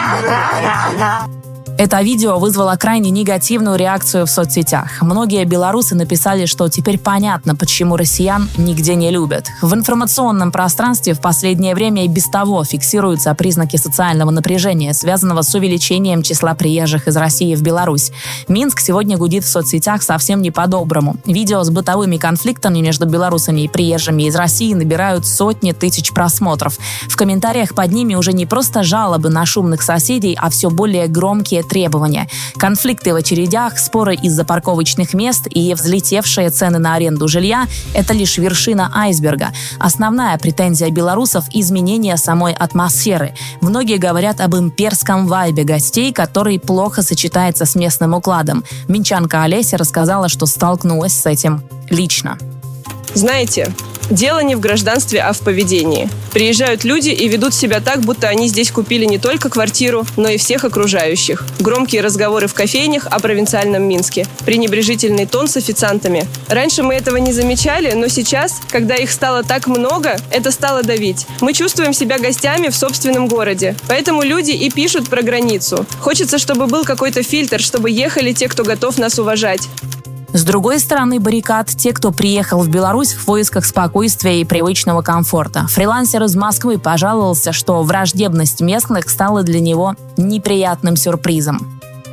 Это видео вызвало крайне негативную реакцию в соцсетях. Многие белорусы написали, что теперь понятно, почему россиян нигде не любят. В информационном пространстве в последнее время и без того фиксируются признаки социального напряжения, связанного с увеличением числа приезжих из России в Беларусь. Минск сегодня гудит в соцсетях совсем не по-доброму. Видео с бытовыми конфликтами между белорусами и приезжими из России набирают сотни тысяч просмотров. В комментариях под ними уже не просто жалобы на шумных соседей, а все более громкие требования. Конфликты в очередях, споры из-за парковочных мест и взлетевшие цены на аренду жилья – это лишь вершина айсберга. Основная претензия белорусов – изменение самой атмосферы. Многие говорят об имперском вайбе гостей, который плохо сочетается с местным укладом. Минчанка Олеся рассказала, что столкнулась с этим лично. Знаете, дело не в гражданстве, а в поведении. Приезжают люди и ведут себя так, будто они здесь купили не только квартиру, но и всех окружающих. Громкие разговоры в кофейнях о провинциальном Минске. Пренебрежительный тон с официантами. Раньше мы этого не замечали, но сейчас, когда их стало так много, это стало давить. Мы чувствуем себя гостями в собственном городе. Поэтому люди и пишут про границу. Хочется, чтобы был какой-то фильтр, чтобы ехали те, кто готов нас уважать. С другой стороны баррикад те, кто приехал в Беларусь в поисках спокойствия и привычного комфорта. Фрилансер из Москвы пожаловался, что враждебность местных стала для него неприятным сюрпризом.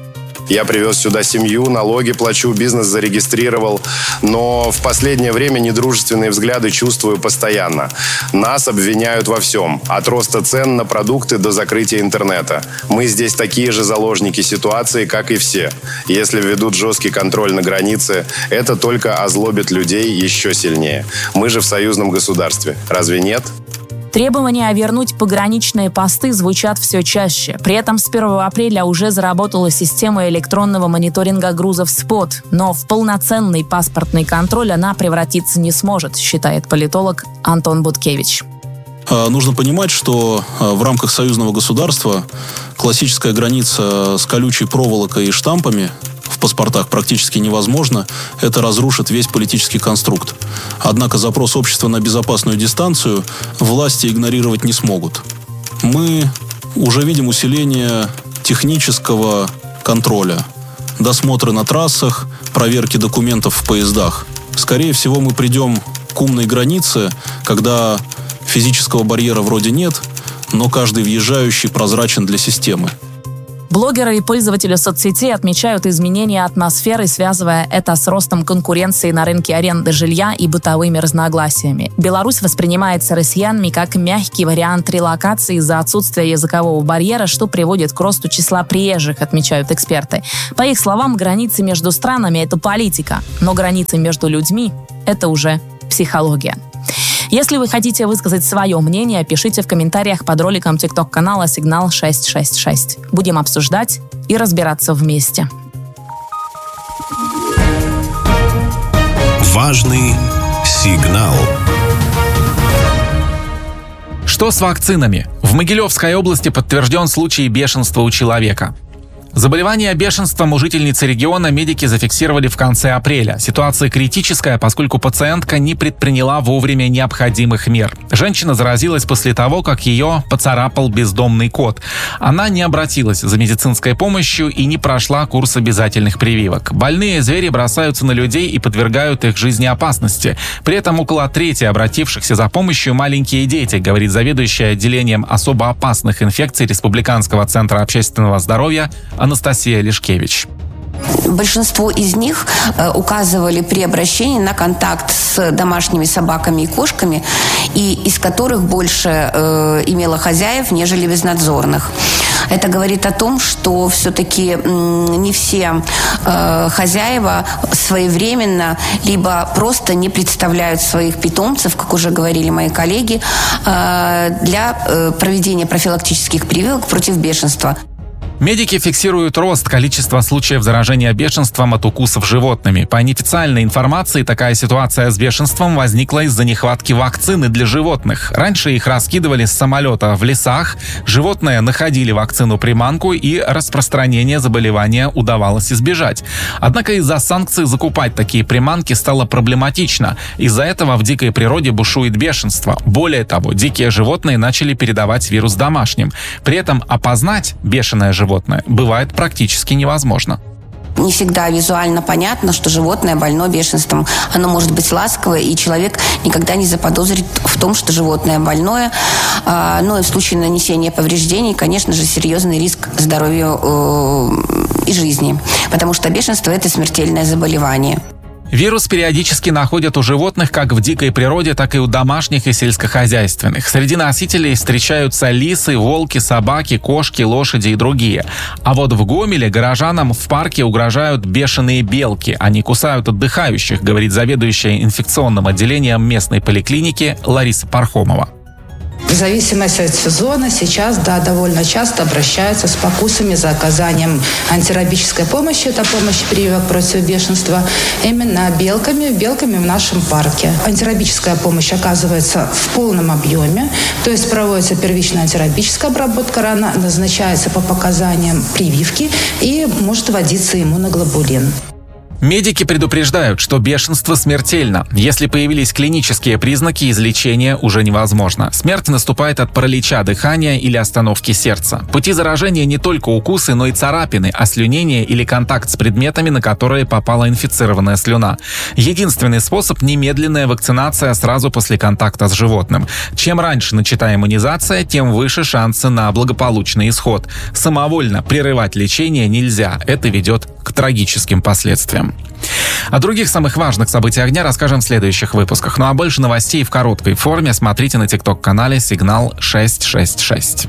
Я привез сюда семью, налоги плачу, бизнес зарегистрировал. Но в последнее время недружественные взгляды чувствую постоянно. Нас обвиняют во всем. От роста цен на продукты до закрытия интернета. Мы здесь такие же заложники ситуации, как и все. Если введут жесткий контроль на границе, это только озлобит людей еще сильнее. Мы же в союзном государстве. Разве нет? Требования вернуть пограничные посты звучат все чаще. При этом с первого апреля уже заработала система электронного мониторинга грузов СПОТ, но в полноценный паспортный контроль она превратиться не сможет, считает политолог Антон Буткевич. Нужно понимать, что в рамках союзного государства классическая граница с колючей проволокой и штампами в паспортах практически невозможно. Это разрушит весь политический конструкт. Однако запрос общества на безопасную дистанцию власти игнорировать не смогут. Мы уже видим усиление технического контроля. досмотры на трассах, проверки документов в поездах. Скорее всего, мы придем к умной границе, когда физического барьера вроде нет, но каждый въезжающий прозрачен для системы. Блогеры и пользователи соцсетей отмечают изменения атмосферы, связывая это с ростом конкуренции на рынке аренды жилья и бытовыми разногласиями. Беларусь воспринимается россиянами как мягкий вариант релокации из-за отсутствия языкового барьера, что приводит к росту числа приезжих, отмечают эксперты. По их словам, границы между странами – это политика, но границы между людьми – это уже психология. Если вы хотите высказать свое мнение, пишите в комментариях под роликом тикток-канала «Сигнал шесть шесть шесть». Будем обсуждать и разбираться вместе. Важный сигнал. Что с вакцинами? В Могилевской области подтвержден случай бешенства у человека. Заболевание бешенством у жительницы региона медики зафиксировали в конце апреля. Ситуация критическая, поскольку пациентка не предприняла вовремя необходимых мер. Женщина заразилась после того, как ее поцарапал бездомный кот. Она не обратилась за медицинской помощью и не прошла курс обязательных прививок. Больные звери бросаются на людей и подвергают их жизни опасности. При этом около трети обратившихся за помощью маленькие дети, говорит заведующая отделением особо опасных инфекций Республиканского центра общественного здоровья Анастасия Лешкевич. Большинство из них э, указывали при обращении на контакт с домашними собаками и кошками, и из которых больше э, имело хозяев, нежели безнадзорных. Это говорит о том, что все-таки м, не все э, хозяева своевременно либо просто не представляют своих питомцев, как уже говорили мои коллеги, э, для э, проведения профилактических прививок против бешенства. Медики фиксируют рост количества случаев заражения бешенством от укусов животными. По неофициальной информации, такая ситуация с бешенством возникла из-за нехватки вакцины для животных. Раньше их раскидывали с самолета в лесах, животные находили вакцину-приманку, и распространение заболевания удавалось избежать. Однако из-за санкций закупать такие приманки стало проблематично. Из-за этого в дикой природе бушует бешенство. Более того, дикие животные начали передавать вирус домашним. При этом опознать бешеное животное животное бывает практически невозможно. Не всегда визуально понятно, что животное больно бешенством. Оно может быть ласковое, и человек никогда не заподозрит в том, что животное больное. Но и в случае нанесения повреждений, конечно же, серьезный риск здоровью и жизни. Потому что бешенство – это смертельное заболевание. Вирус периодически находят у животных как в дикой природе, так и у домашних и сельскохозяйственных. Среди носителей встречаются лисы, волки, собаки, кошки, лошади и другие. А вот в Гомеле горожанам в парке угрожают бешеные белки. Они кусают отдыхающих, говорит заведующая инфекционным отделением местной поликлиники Лариса Пархомова. В зависимости от сезона сейчас, да, довольно часто обращаются с покусами за оказанием антирабической помощи, это помощь прививок против бешенства, именно белками, белками в нашем парке. Антирабическая помощь оказывается в полном объеме, то есть проводится первичная антирабическая обработка раны, назначается по показаниям прививки и может вводиться иммуноглобулин. Медики предупреждают, что бешенство смертельно. Если появились клинические признаки, излечение уже невозможно. Смерть наступает от паралича дыхания или остановки сердца. Пути заражения не только укусы, но и царапины, ослюнение или контакт с предметами, на которые попала инфицированная слюна. Единственный способ – немедленная вакцинация сразу после контакта с животным. Чем раньше начата иммунизация, тем выше шансы на благополучный исход. Самовольно прерывать лечение нельзя. Это ведет к трагическим последствиям. О других самых важных событиях дня расскажем в следующих выпусках. Ну а больше новостей в короткой форме смотрите на тикток-канале «Сигнал шесть шесть шесть».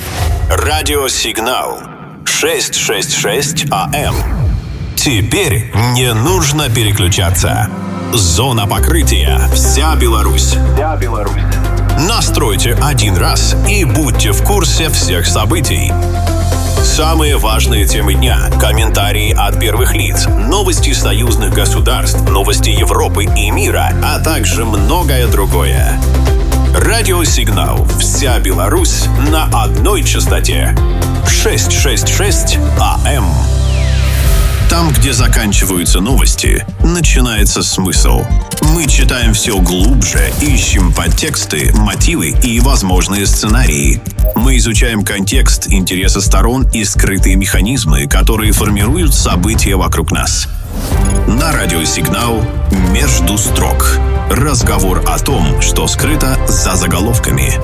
Радиосигнал шесть шесть шесть АМ. Теперь не нужно переключаться. Зона покрытия. Вся Беларусь. Вся Беларусь. Настройте один раз и будьте в курсе всех событий. Самые важные темы дня, комментарии от первых лиц, новости союзных государств, новости Европы и мира, а также многое другое. Радиосигнал «Вся Беларусь» на одной частоте. шесть шесть шесть АМ. Там, где заканчиваются новости, начинается смысл. Мы читаем все глубже, ищем подтексты, мотивы и возможные сценарии. Мы изучаем контекст, интересы сторон и скрытые механизмы, которые формируют события вокруг нас. На радио «Сигнал» «Между строк». Разговор о том, что скрыто за заголовками.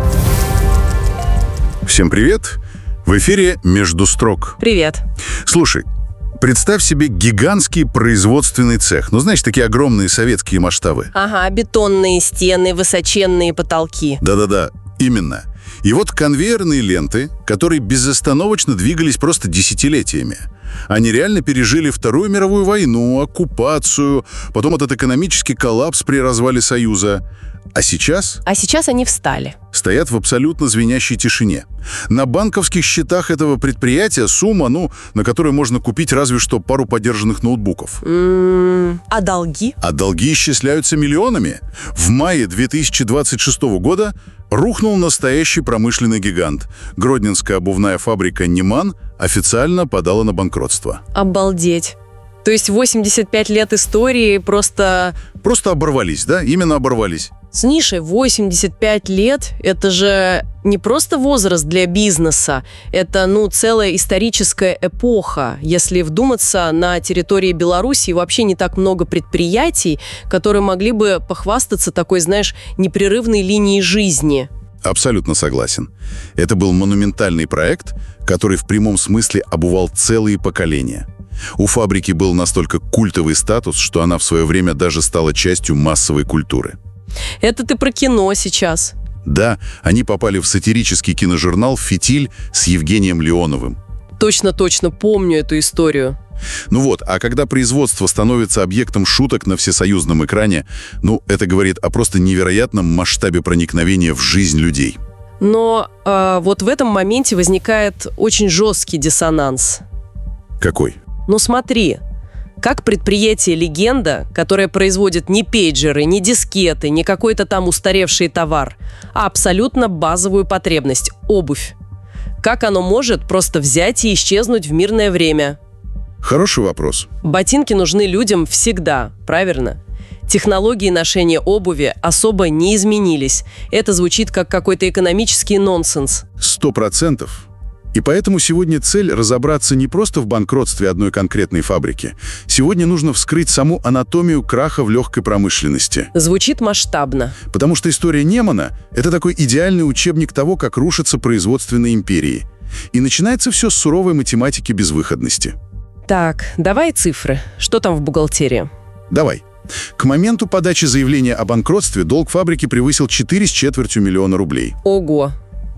Всем привет! В эфире «Между строк». Привет. Слушай, представь себе гигантский производственный цех. Ну, знаешь, такие огромные советские масштабы. Ага, бетонные стены, высоченные потолки. Да-да-да, именно. И вот конвейерные ленты, которые безостановочно двигались просто десятилетиями. Они реально пережили Вторую мировую войну, оккупацию, потом этот экономический коллапс при развале Союза. А сейчас? А сейчас они встали. Стоят в абсолютно звенящей тишине. На банковских счетах этого предприятия сумма, ну, на которую можно купить разве что пару подержанных ноутбуков. М-м, а долги? А долги исчисляются миллионами. В мае две тысячи двадцать шестого года рухнул настоящий промышленный гигант. Гродненская обувная фабрика «Неман» официально подала на банкротство. Обалдеть. То есть восемьдесят пять лет истории просто... Просто оборвались, да? Именно оборвались. С нишей восемьдесят пять лет – это же не просто возраст для бизнеса, это, ну, целая историческая эпоха. Если вдуматься, на территории Беларуси вообще не так много предприятий, которые могли бы похвастаться такой, знаешь, непрерывной линией жизни. Абсолютно согласен. Это был монументальный проект, который в прямом смысле обувал целые поколения. У фабрики был настолько культовый статус, что она в свое время даже стала частью массовой культуры. Это ты про кино сейчас. Да, они попали в сатирический киножурнал «Фитиль» с Евгением Леоновым. Точно-точно помню эту историю. Ну вот, а когда производство становится объектом шуток на всесоюзном экране, ну, это говорит о просто невероятном масштабе проникновения в жизнь людей. Но э, вот в этом моменте возникает очень жесткий диссонанс. Какой? Ну смотри, как предприятие-легенда, которое производит не пейджеры, не дискеты, не какой-то там устаревший товар, а абсолютно базовую потребность – обувь. Как оно может просто взять и исчезнуть в мирное время? Хороший вопрос. Ботинки нужны людям всегда, правильно? Технологии ношения обуви особо не изменились. Это звучит как какой-то экономический нонсенс. Сто процентов. И поэтому сегодня цель разобраться не просто в банкротстве одной конкретной фабрики. Сегодня нужно вскрыть саму анатомию краха в легкой промышленности. Звучит масштабно. Потому что история Немана – это такой идеальный учебник того, как рушатся производственные империи. И начинается все с суровой математики безвыходности. Так, давай цифры. Что там в бухгалтерии? Давай. К моменту подачи заявления о банкротстве долг фабрики превысил четыре с четвертью миллиона рублей. Ого!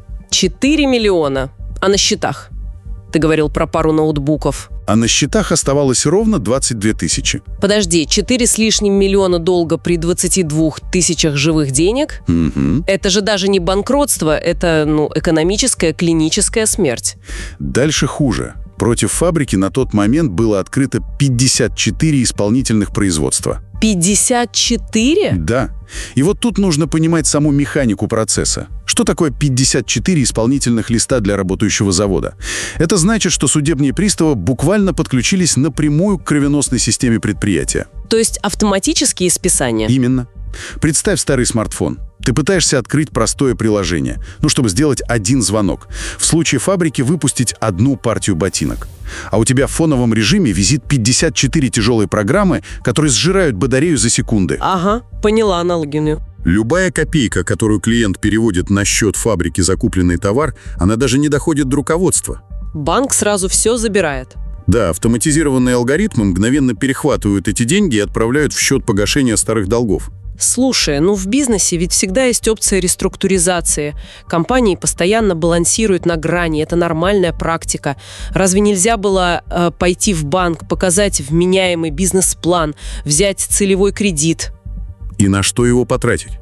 четыре миллиона. А на счетах? Ты говорил про пару ноутбуков. А на счетах оставалось ровно двадцать две тысячи. Подожди, четыре с лишним миллиона долга при двадцати двух тысячах живых денег? Угу. Это же даже не банкротство, это, ну, экономическая клиническая смерть. Дальше хуже. Против фабрики на тот момент было открыто пятьдесят четыре исполнительных производства. пятьдесят четыре? Да. И вот тут нужно понимать саму механику процесса. Что такое пятьдесят четыре исполнительных листа для работающего завода? Это значит, что судебные приставы буквально подключились напрямую к кровеносной системе предприятия. То есть автоматические списания? Именно. Представь старый смартфон. Ты пытаешься открыть простое приложение, ну, чтобы сделать один звонок. В случае фабрики выпустить одну партию ботинок. А у тебя в фоновом режиме висит пятьдесят четыре тяжелые программы, которые сжирают батарею за секунды. Ага, поняла аналогию. Любая копейка, которую клиент переводит на счет фабрики за купленный товар, она даже не доходит до руководства. Банк сразу все забирает. Да, автоматизированные алгоритмы мгновенно перехватывают эти деньги и отправляют в счет погашения старых долгов. Слушай, ну в бизнесе ведь всегда есть опция реструктуризации. Компании постоянно балансируют на грани, это нормальная практика. Разве нельзя было э, пойти в банк, показать вменяемый бизнес-план, взять целевой кредит? И на что его потратить?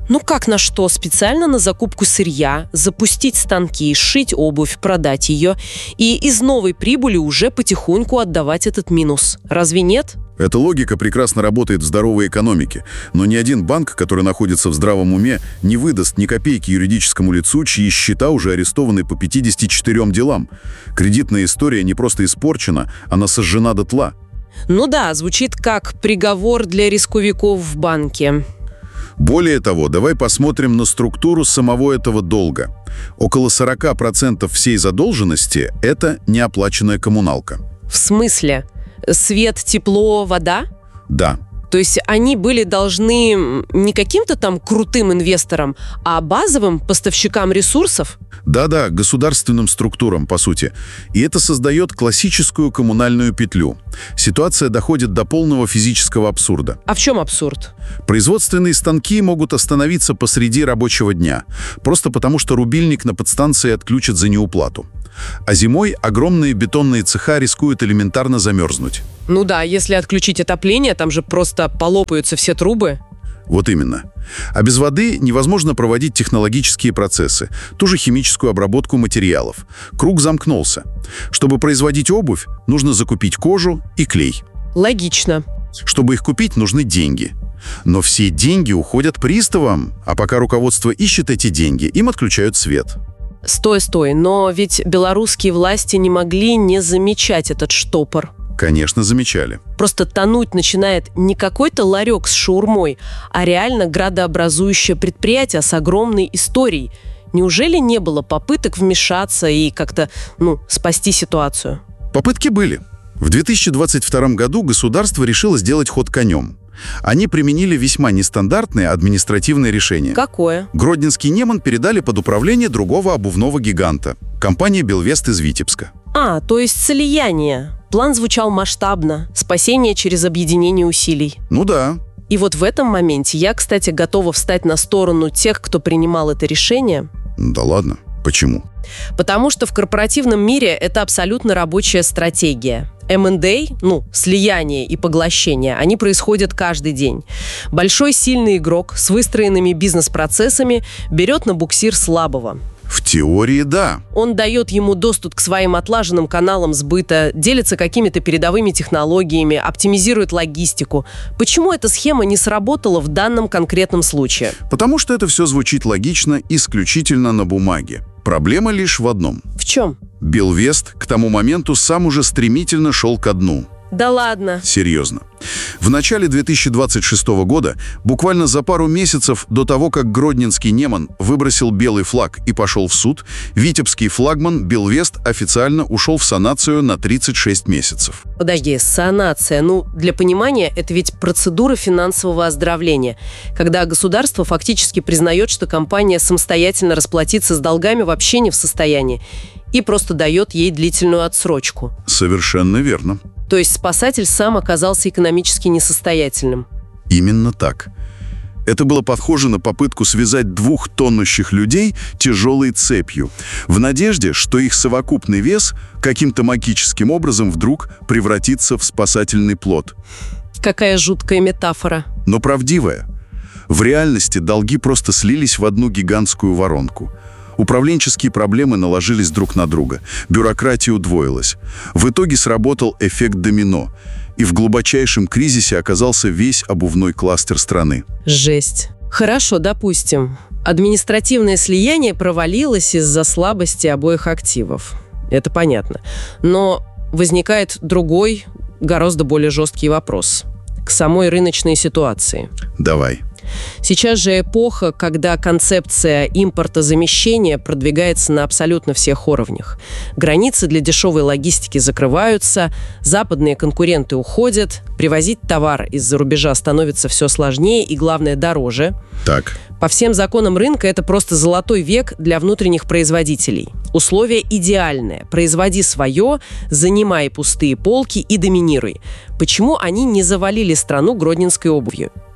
Ну как на что? Специально на закупку сырья, запустить станки, сшить обувь, продать ее и из новой прибыли уже потихоньку отдавать этот минус. Разве нет? Эта логика прекрасно работает в здоровой экономике, но ни один банк, который находится в здравом уме, не выдаст ни копейки юридическому лицу, чьи счета уже арестованы по пятидесяти четырем делам. Кредитная история не просто испорчена, она сожжена дотла. Ну да, звучит как приговор для рисковиков в банке. Более того, давай посмотрим на структуру самого этого долга. Около сорок процентов всей задолженности – это неоплаченная коммуналка. В смысле? Свет, тепло, вода? Да. То есть они были должны не каким-то там крутым инвесторам, а базовым поставщикам ресурсов? Да-да, государственным структурам, по сути. И это создает классическую коммунальную петлю. Ситуация доходит до полного физического абсурда. А в чем абсурд? Производственные станки могут остановиться посреди рабочего дня, просто потому что рубильник на подстанции отключат за неуплату. А зимой огромные бетонные цеха рискуют элементарно замерзнуть. Ну да, если отключить отопление, там же просто полопаются все трубы. Вот именно. А без воды невозможно проводить технологические процессы, ту же химическую обработку материалов. Круг замкнулся. Чтобы производить обувь, нужно закупить кожу и клей. Логично. Чтобы их купить, нужны деньги. Но все деньги уходят приставам, а пока руководство ищет эти деньги, им отключают свет. Стой, стой, но ведь белорусские власти не могли не замечать этот штопор. Конечно, замечали. Просто тонуть начинает не какой-то ларек с шаурмой, а реально градообразующее предприятие с огромной историей. Неужели не было попыток вмешаться и как-то, ну, спасти ситуацию? Попытки были. В две тысячи двадцать втором году государство решило сделать ход конем. Они применили весьма нестандартное административное решение. Какое? Гродненский Неман передали под управление другого обувного гиганта – компания «Белвест» из Витебска. А, то есть слияние. План звучал масштабно. Спасение через объединение усилий. Ну да. И вот в этом моменте я, кстати, готова встать на сторону тех, кто принимал это решение. Да ладно. Почему? Потому что в корпоративном мире это абсолютно рабочая стратегия. эм энд эй, ну, слияние и поглощение, они происходят каждый день. Большой сильный игрок с выстроенными бизнес-процессами берет на буксир слабого. В теории, да. Он дает ему доступ к своим отлаженным каналам сбыта, делится какими-то передовыми технологиями, оптимизирует логистику. Почему эта схема не сработала в данном конкретном случае? Потому что это все звучит логично исключительно на бумаге. Проблема лишь в одном. В чем? Белвест к тому моменту сам уже стремительно шел ко дну. Да ладно. Серьезно. В начале две тысячи двадцать шестого года, буквально за пару месяцев до того, как Гродненский Неман выбросил белый флаг и пошел в суд, витебский флагман Белвест официально ушел в санацию на тридцать шесть месяцев. Подожди, санация. Ну, для понимания, это ведь процедура финансового оздоровления, когда государство фактически признает, что компания самостоятельно расплатиться с долгами вообще не в состоянии и просто дает ей длительную отсрочку. Совершенно верно. То есть спасатель сам оказался экономически несостоятельным. Именно так. Это было похоже на попытку связать двух тонущих людей тяжелой цепью, в надежде, что их совокупный вес каким-то магическим образом вдруг превратится в спасательный плот. Какая жуткая метафора. Но правдивая. В реальности долги просто слились в одну гигантскую воронку. Управленческие проблемы наложились друг на друга. Бюрократия удвоилась. В итоге сработал эффект домино. И в глубочайшем кризисе оказался весь обувной кластер страны. Жесть. Хорошо, допустим. Административное слияние провалилось из-за слабости обоих активов. Это понятно. Но возникает другой, гораздо более жесткий вопрос. К самой рыночной ситуации. Давай. Сейчас же эпоха, когда концепция импортозамещения продвигается на абсолютно всех уровнях. Границы для дешевой логистики закрываются, западные конкуренты уходят, привозить товар из-за рубежа становится все сложнее и, главное, дороже. Так. По всем законам рынка это просто золотой век для внутренних производителей. Условия идеальные. Производи свое, занимай пустые полки и доминируй. Почему они не завалили страну гродненской обувью?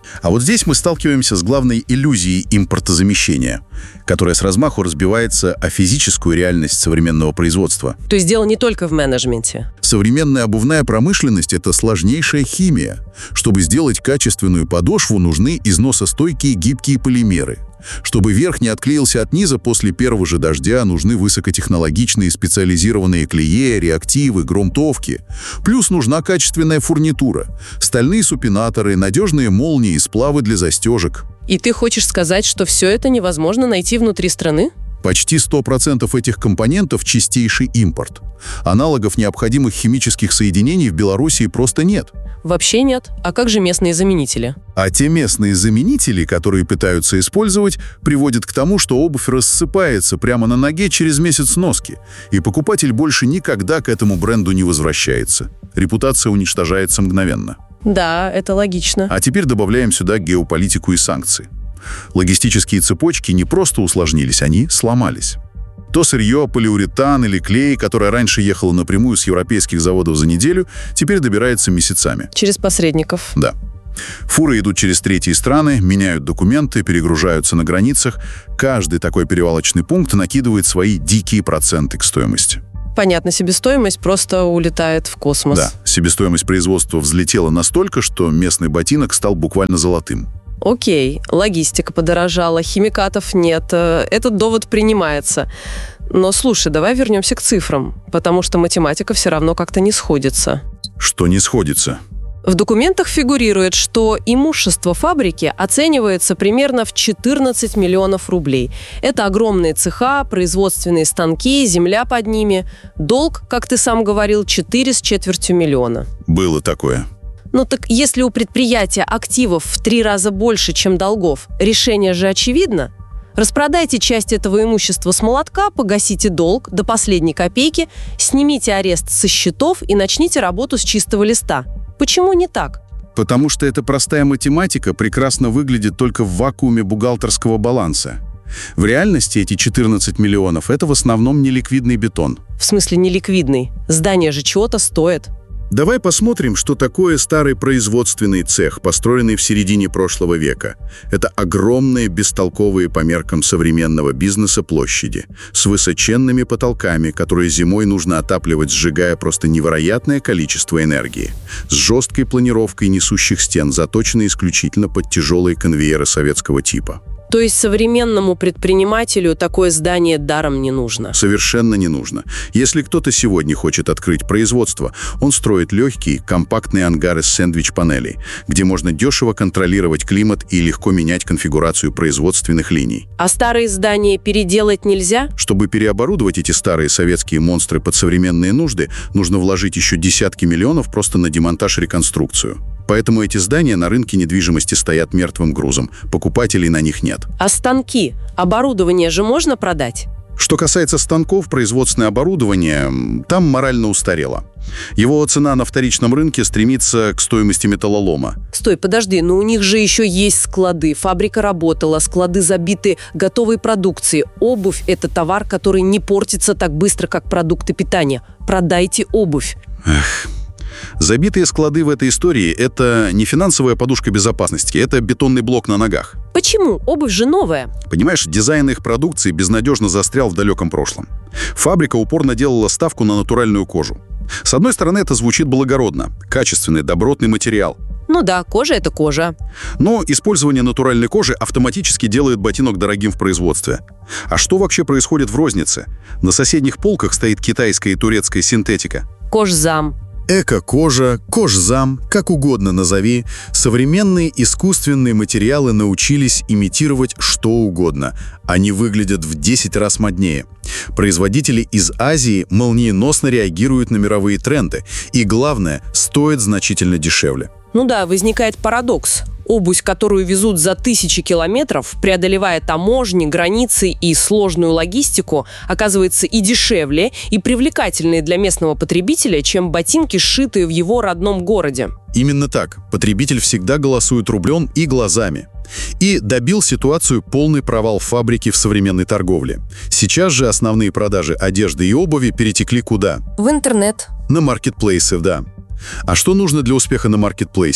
А вот здесь мы сталкиваемся с главной иллюзией импортозамещения, которая с размаху разбивается о физическую реальность современного производства. То есть дело не только в менеджменте. Современная обувная промышленность – это сложнейшая химия. Чтобы сделать качественную подошву, нужны износостойкие гибкие полимеры. Чтобы верх не отклеился от низа после первого же дождя, нужны высокотехнологичные специализированные клеи, реактивы, грунтовки. Плюс нужна качественная фурнитура, стальные супинаторы, надежные молнии и сплавы для застежек. И ты хочешь сказать, что все это невозможно найти внутри страны? Почти сто процентов этих компонентов – чистейший импорт. Аналогов необходимых химических соединений в Белоруссии просто нет. Вообще нет. А как же местные заменители? А те местные заменители, которые пытаются использовать, приводят к тому, что обувь рассыпается прямо на ноге через месяц носки, и покупатель больше никогда к этому бренду не возвращается. Репутация уничтожается мгновенно. Да, это логично. А теперь добавляем сюда геополитику и санкции. Логистические цепочки не просто усложнились, они сломались. То сырье, полиуретан или клей, которое раньше ехало напрямую с европейских заводов за неделю, теперь добирается месяцами. Через посредников. Да. Фуры идут через третьи страны, меняют документы, перегружаются на границах. Каждый такой перевалочный пункт накидывает свои дикие проценты к стоимости. Понятно, себестоимость просто улетает в космос. Да, себестоимость производства взлетела настолько, что местный ботинок стал буквально золотым. Окей, логистика подорожала, химикатов нет, этот довод принимается. Но слушай, давай вернемся к цифрам, потому что математика все равно как-то не сходится. Что не сходится? В документах фигурирует, что имущество фабрики оценивается примерно в четырнадцать миллионов рублей. Это огромные цеха, производственные станки, земля под ними. Долг, как ты сам говорил, четыре с четвертью миллиона. Было такое. Ну так если у предприятия активов в три раза больше, чем долгов, решение же очевидно. Распродайте часть этого имущества с молотка, погасите долг до последней копейки, снимите арест со счетов и начните работу с чистого листа. Почему не так? Потому что эта простая математика прекрасно выглядит только в вакууме бухгалтерского баланса. В реальности эти четырнадцать миллионов – это в основном неликвидный бетон. В смысле неликвидный? Здание же чего-то стоит. Давай посмотрим, что такое старый производственный цех, построенный в середине прошлого века. Это огромные, бестолковые по меркам современного бизнеса площади, с высоченными потолками, которые зимой нужно отапливать, сжигая просто невероятное количество энергии, с жесткой планировкой несущих стен, заточенной исключительно под тяжелые конвейеры советского типа. То есть современному предпринимателю такое здание даром не нужно? Совершенно не нужно. Если кто-то сегодня хочет открыть производство, он строит легкие, компактные ангары с сэндвич-панелей, где можно дешево контролировать климат и легко менять конфигурацию производственных линий. А старые здания переделать нельзя? Чтобы переоборудовать эти старые советские монстры под современные нужды, нужно вложить еще десятки миллионов просто на демонтаж-реконструкцию. Поэтому эти здания на рынке недвижимости стоят мертвым грузом. Покупателей на них нет. А станки? Оборудование же можно продать? Что касается станков, производственное оборудование, там морально устарело. Его цена на вторичном рынке стремится к стоимости металлолома. Стой, подожди, но у них же еще есть склады. Фабрика работала, склады забиты готовой продукцией. Обувь – это товар, который не портится так быстро, как продукты питания. Продайте обувь. Эх. Забитые склады в этой истории – это не финансовая подушка безопасности, это бетонный блок на ногах. Почему? Обувь же новая. Понимаешь, дизайн их продукции безнадежно застрял в далеком прошлом. Фабрика упорно делала ставку на натуральную кожу. С одной стороны, это звучит благородно. Качественный, добротный материал. Ну да, кожа – это кожа. Но использование натуральной кожи автоматически делает ботинок дорогим в производстве. А что вообще происходит в рознице? На соседних полках стоит китайская и турецкая синтетика. Кожзам. Эко-кожа, кожзам, как угодно назови, современные искусственные материалы научились имитировать что угодно. Они выглядят в десять раз моднее. Производители из Азии молниеносно реагируют на мировые тренды. И главное, стоят значительно дешевле. Ну да, возникает парадокс. Обувь, которую везут за тысячи километров, преодолевая таможни, границы и сложную логистику, оказывается и дешевле, и привлекательнее для местного потребителя, чем ботинки, сшитые в его родном городе. Именно так. Потребитель всегда голосует рублем и глазами. И добил ситуацию полный провал фабрики в современной торговле. Сейчас же основные продажи одежды и обуви перетекли куда? В интернет. На маркетплейсы, да. А что нужно для успеха на маркетплейсе?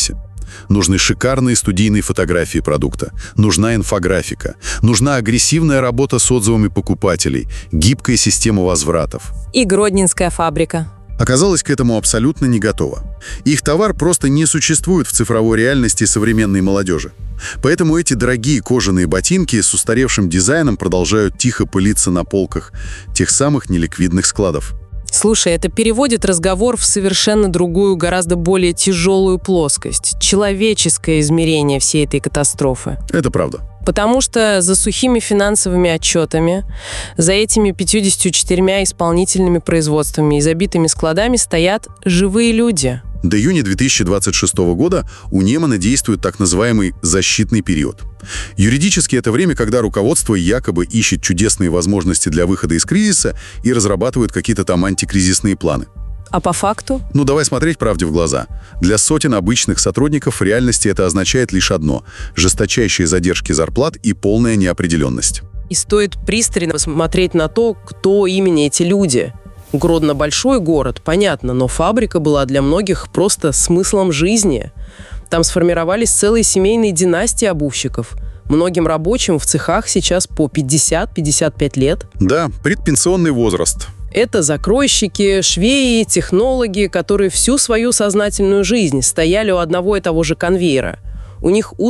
Нужны шикарные студийные фотографии продукта, нужна инфографика, нужна агрессивная работа с отзывами покупателей, гибкая система возвратов. И Гродненская фабрика. Оказалось к этому абсолютно не готова. Их товар просто не существует в цифровой реальности современной молодежи. Поэтому эти дорогие кожаные ботинки с устаревшим дизайном продолжают тихо пылиться на полках тех самых неликвидных складов. Слушай, это переводит разговор в совершенно другую, гораздо более тяжелую плоскость. Человеческое измерение всей этой катастрофы. Это правда. Потому что за сухими финансовыми отчетами, за этими пятьюдесятью четырьмя исполнительными производствами и забитыми складами стоят живые люди. До июня две тысячи двадцать шестого года у Немана действует так называемый защитный период. Юридически это время, когда руководство якобы ищет чудесные возможности для выхода из кризиса и разрабатывает какие-то там антикризисные планы. А по факту? Ну, давай смотреть правде в глаза. Для сотен обычных сотрудников в реальности это означает лишь одно – жесточайшие задержки зарплат и полная неопределенность. И стоит пристально смотреть на то, кто именно эти люди. Гродно большой город, понятно, но фабрика была для многих просто смыслом жизни. Там сформировались целые семейные династии обувщиков. Многим рабочим в цехах сейчас по пятьдесят — пятьдесят пять лет. Да, предпенсионный возраст. Это закройщики, швеи, технологи, которые всю свою сознательную жизнь стояли у одного и того же конвейера. У них